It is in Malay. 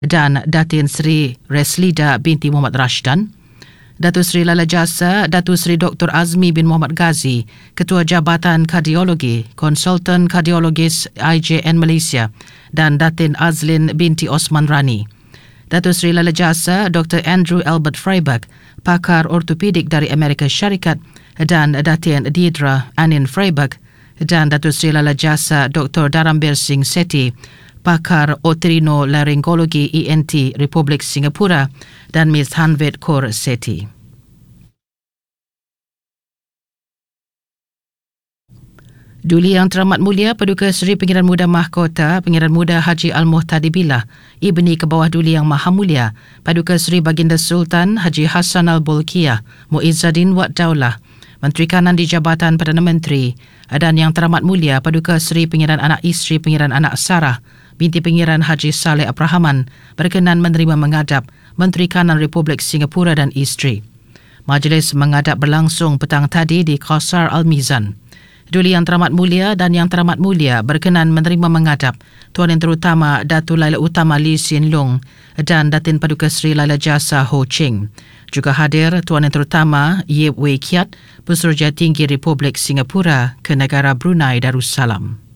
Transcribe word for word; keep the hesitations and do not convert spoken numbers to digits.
dan Datin Sri Reslida binti Muhammad Rashdan, Datuk Seri Lala Jasa, Datuk Seri Doktor Azmi bin Muhammad Ghazi, Ketua Jabatan Kardiologi, Konsultan Kardiologis I J N Malaysia dan Datin Azlin binti Osman Rani. Datuk Seri Lala Jasa, Doktor Andrew Albert Freiberg, pakar ortopedik dari Amerika Syarikat dan Datin Deidra Anin Freiberg dan Datuk Seri Lala Jasa, Doktor Darambir Singh Sethi, pakar otorinolaryngologi E N T Republik Singapura dan Miss Hanvet Kaur Sethi. Duli Yang Teramat Mulia Paduka Seri Pengiran Muda Mahkota Pengiran Muda Haji Al-Muhtadi Billah Ibni Kebawah Duli Yang Maha Mulia Paduka Seri Baginda Sultan Haji Hassan Al-Bolkiah Muizzaddin Wad Daulah Menteri Kanan di Jabatan Perdana Menteri dan Yang Teramat Mulia Paduka Seri Pengiran Anak Isteri Pengiran Anak Sarah binti Pengiran Haji Saleh Abrahaman berkenan menerima menghadap Menteri Kanan Republik Singapura dan isteri. Majlis menghadap berlangsung petang tadi di Qasar Al-Mizan. Duli Yang Teramat Mulia dan Yang Teramat Mulia berkenan menerima menghadap Tuan Yang Terutama Datuk Laila Utama Lee Hsien Loong dan Datin Paduka Seri Laila Jasa Ho Ching. Juga hadir Tuan Yang Terutama Yip Wei Kiat, Pesuruhjaya Tinggi Republik Singapura ke negara Brunei Darussalam.